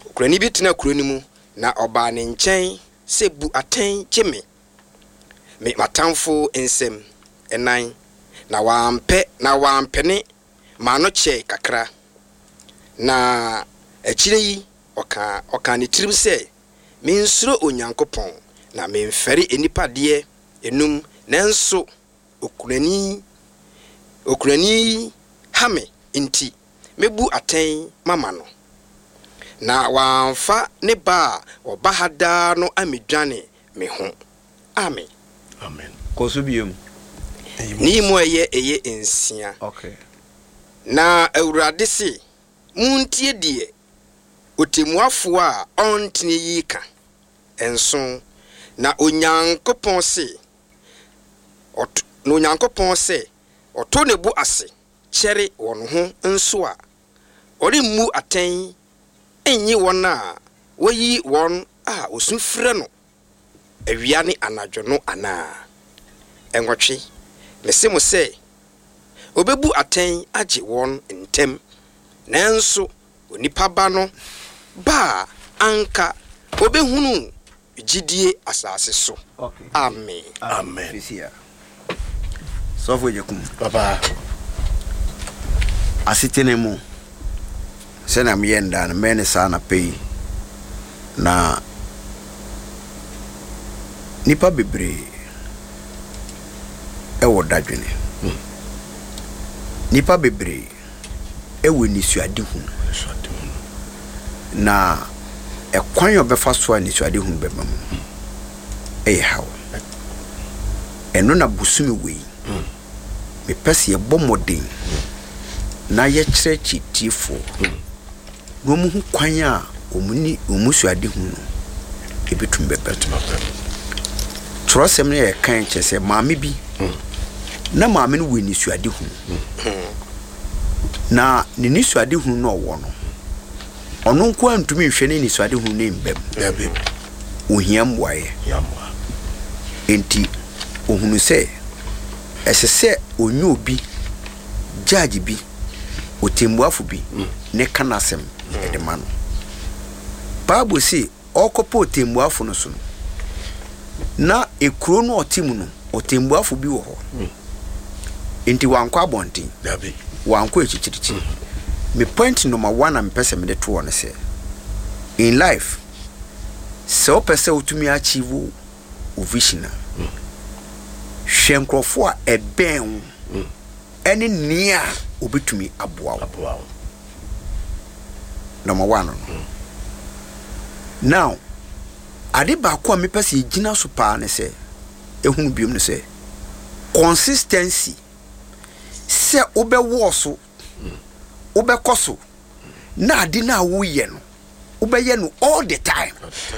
Okurani bi tena kuroni mu na oba ne nkyɛn se bu atɛn kyeme. Me matamfo ensem enan na wampene ma no kye kakra. Na akyire yi oka ne tirim se mensuro Onyankopɔn na memfɛre enipa de enum nanso okurani hame inti mebu atɛn mama no. Na wamfa ne ba obahada no amedwane me ho. Amen. Amen. Kosubium. Ni mo eye ensia. Okay. Na Awurade se muntie die otemuafo a ontene yi ka. Enso na Onyankopɔn se oto ne bu ase kyere won ho nso a ori mu atɛn enyi won a wayi won a osufre no awia ne anadwo no ana enwotwe mese mo se obebu atɛn age won ntem nanso onipa ba no ba anka obehunu gidie asase so. Okay. Amen. Amen. So for you Papa. Asitene mu. Se na myenda na mene sana pay. Na nipa bebre ewo dadwene. Nipa bebre ewo nisuade hu. Na ekwan obefa so nisuade hu beba mu. How eno na busumi wei me pese ye bomodin na ye kyereki tifo no mu hu kwan a omuni omusuade hu no ebetum bebetum trosem ne ye kan kyese maame bi na maame no we nisuade hu na ne nisuade hu no wo no ono nko antumi hwe ne nisuade hu ne mbem ohiam waye enti ohunu se esese onyo obi judge bi otembuafo bi ne kanasem edema no Bible say okopo otembuafo no so no na ekuro no otimu no otembuafo bi wo ho enti wankwa abonten wankwa echichirichi me point number 1 am pese me de to on say in life so pese utumi achieve o vision hwenkrofo a eben ene nia obetumi aboa number 1 now ade ba ko me pese yigina so pa ne se ehunu biom ne se consistency se obewo so obekoso na ade na wo ye no obeye no all the time.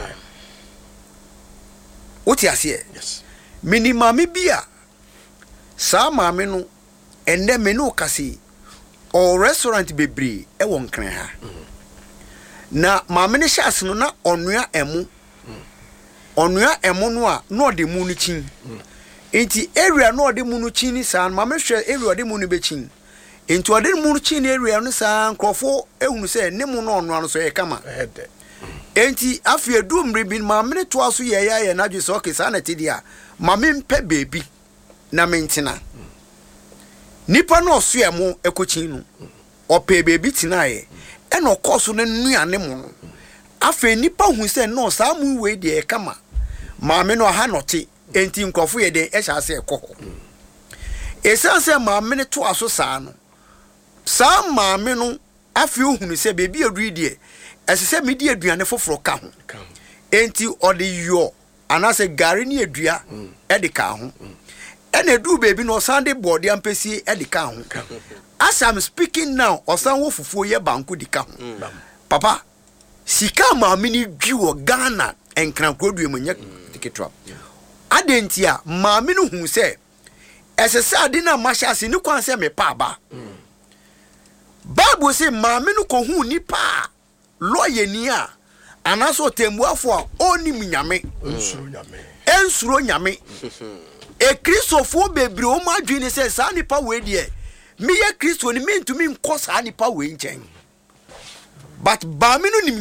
What you say? Yes. Minimum bia. Sa maame no ende me no kase or restaurant bebre e won kran ha. Na maame ne hyase no na onua emu. Onua emu no a no de mu no chin. Enti area no de mu no chin ni sa maame hwe area de mu no be chin. Enti ode mu no chin area no sa nkrofo ehunu se ne mu no onua no so e kama. Enti afie du mribin maame to aso ye na dwese okay sa na tidia maame mpe baby na mentina nipa no so emu ekochin no ope baby tinaye e no koso ne nuane mu no afie nipa hu se no sa mu we de kama maame no ha note enti nkofo ye de e sha se ekoho esanse maame to aso sa no sa maame no afie ohunu se baby aduri de esese medi aduane foforo ka ho enti ode yo anase gari ni adua e ka ho ena edu baby no sande body ampesi e ka ho as I'm speaking now osan wo fufuo ye banku di ka ho papa sika maame ni dwi wo Ghana enkran krodue manya tiketwa adentia maame no hu se esese ade na mashase ni kwan se me pa ba Bible say maame no ko hu ni pa lawyer ni a anaso tembuafo a oni munyame ensuro nyame e kristofo bebre o madwene se sa nipa we de me ye kristo ni mentumi nko sa nipa we nchen but ba me no ni